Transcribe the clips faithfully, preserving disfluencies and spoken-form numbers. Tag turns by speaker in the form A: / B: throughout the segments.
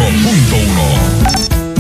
A: punto uno.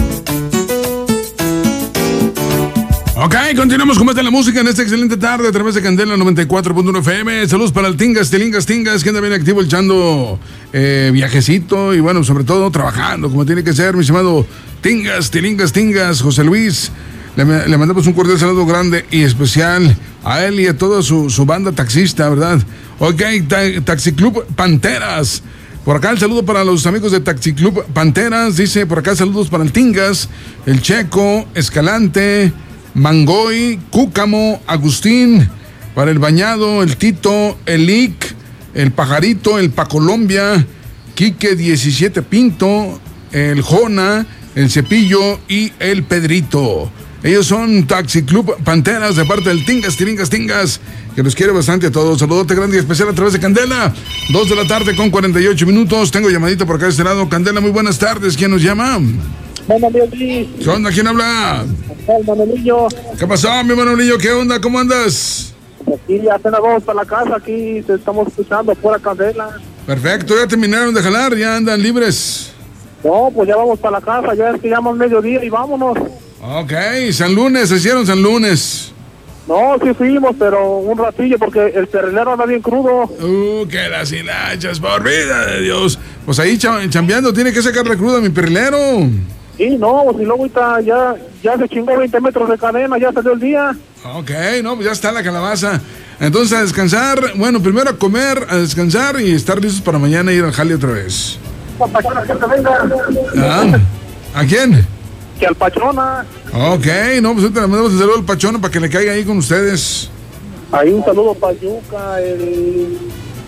A: Ok, continuamos con más de la música en esta excelente tarde a través de Candela noventa y cuatro punto uno F M. Saludos para el Tingas, Tilingas, Tingas, que anda bien activo echando eh, viajecito y bueno, sobre todo trabajando como tiene que ser, mi estimado Tingas, Tilingas, Tingas, José Luis. Le, le mandamos un cordial saludo grande y especial a él y a toda su, su banda taxista, ¿verdad? Ok, ta, Taxi Club Panteras. Por acá el saludo para los amigos de Taxi Club Panteras. Dice por acá saludos para el Tingas, el Checo, Escalante, Mangoy, Cúcamo, Agustín, para el Bañado, el Tito, el Ic, el Pajarito, el Pacolombia, Quique diecisiete Pinto, el Jona, el Cepillo y el Pedrito. Ellos son Taxi Club Panteras de parte del Tingas, Tiringas, Tingas, que los quiere bastante a todos. Saludote grande y especial a través de Candela. Dos de la tarde con cuarenta y ocho minutos. Tengo llamadita por acá de este lado. Candela, muy buenas tardes. ¿Quién nos llama?
B: Manolillo.
A: ¿Qué onda? ¿Quién habla?
B: Manolillo.
A: ¿Qué pasó, mi Manolillo? ¿Qué onda? ¿Cómo andas?
B: Aquí apenas vamos para la casa, aquí te estamos escuchando pura Candela.
A: Perfecto, ya terminaron de jalar, ya andan libres.
B: No, pues ya vamos para la casa, ya es que llama mediodía y vámonos.
A: Ok, San Lunes, se hicieron San Lunes.
B: No, sí fuimos, pero un ratillo porque el perrelero anda bien crudo.
A: Uh, que las hilachas, por vida de Dios. Pues ahí ch- chambeando, tiene que sacarle cruda a mi perrilero.
B: Sí, no, pues y luego ahorita ya, ya se chingó veinte metros de cadena, ya salió el día.
A: Ok, no, pues ya está la calabaza. Entonces a descansar, bueno, primero a comer, a descansar y estar listos para mañana ir al jale otra vez.
B: Pachona, que te venga.
A: ¿Ah? ¿A quién?
B: Que al Pachona.
A: Ok, no, pues ahorita le mandamos el saludo al Pachona para que le caiga ahí con ustedes.
B: Ahí un saludo para Yuca, el,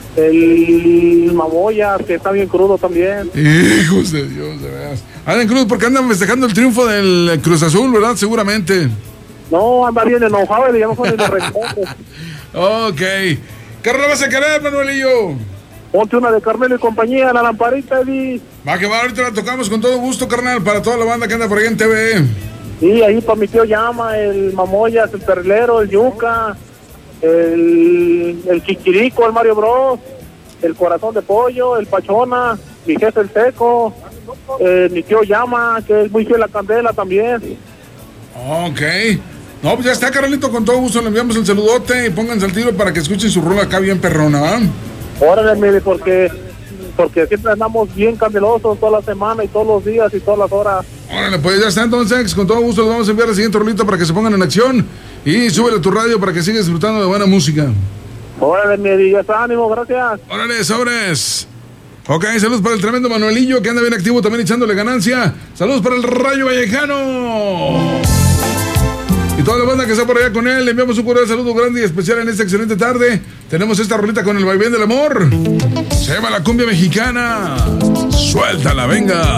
B: el Mamoya, que está bien crudo también.
A: Hijos de Dios, de veras. Andan cruz porque andan festejando el triunfo del Cruz Azul, ¿verdad? Seguramente.
B: No, anda bien enojado y ya mejor ni le responde.
A: Ok. ¿Qué rola vas a querer, Manuelillo?
B: Ponte una de Carmelo y compañía, la lamparita, Eddie.
A: Va que va, ahorita la tocamos con todo gusto, carnal, para toda la banda que anda por ahí en T V.
B: Sí, ahí para mi tío Llama, el Mamoyas, el Perlero, el Yuca, el, el Chichirico, el Mario Bros, el Corazón de Pollo, el Pachona, mi jefe el Seco, eh, mi tío Llama, que es muy fiel a Candela también.
A: Ok. No, pues ya está, carnalito, con todo gusto le enviamos el saludote y pónganse al tiro para que escuchen su rola acá bien perrona, ¿va?
B: Órale, mire, porque, porque siempre andamos bien candelosos toda la semana y todos los días y todas las horas.
A: Órale, pues ya está, entonces, con todo gusto les vamos a enviar la siguiente rolita para que se pongan en acción y súbele a tu radio para que sigas disfrutando de buena música.
B: Órale, mi ya está, ánimo, gracias.
A: Órale, sobres. Ok, saludos para el tremendo Manuelillo que anda bien activo también echándole ganancia. Saludos para el Rayo Vallecano. Y toda la banda que está por allá con él, le enviamos un cordial saludo grande y especial en esta excelente tarde. Tenemos esta rolita con el vaivén del amor. Se llama la cumbia mexicana. Suéltala, venga.